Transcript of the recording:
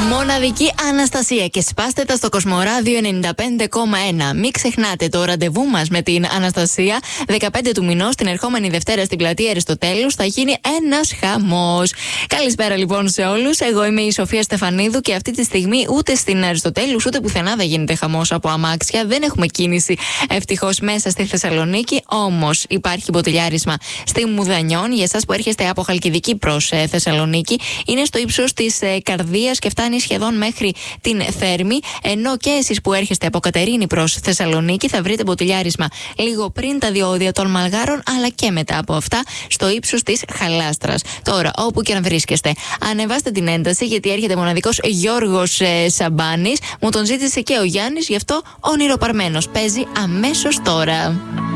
Μοναδική Αναστασία και σπάστε τα στο Κοσμοράδιο 95,1. Μην ξεχνάτε το ραντεβού μας με την Αναστασία 15 του μηνός, την ερχόμενη Δευτέρα στην πλατεία Αριστοτέλους. Θα γίνει ένας χαμός. Καλησπέρα λοιπόν σε όλους. Εγώ είμαι η Σοφία Στεφανίδου και αυτή τη στιγμή ούτε στην Αριστοτέλους ούτε πουθενά δεν γίνεται χαμός από αμάξια. Δεν έχουμε κίνηση ευτυχώς μέσα στη Θεσσαλονίκη. Όμως υπάρχει μποτιλιάρισμα στη Μουδανιών. Για εσάς που έρχεστε από Χαλκιδική προς Θεσσαλονίκη, είναι στο ύψος της Καρδίας και φτάνει σχεδόν μέχρι την Θέρμη. Ενώ και εσείς που έρχεστε από Κατερίνη προς Θεσσαλονίκη θα βρείτε μποτιλιάρισμα λίγο πριν τα διόδια των Μαλγάρων, αλλά και μετά από αυτά στο ύψος της Χαλάστρας. Τώρα, όπου και αν βρίσκεστε, ανεβάστε την ένταση γιατί έρχεται μοναδικός Γιώργος Σαμπάνης. Μου τον ζήτησε και ο Γιάννης, γι' αυτό όνειρο παρμένος παίζει αμέσως τώρα.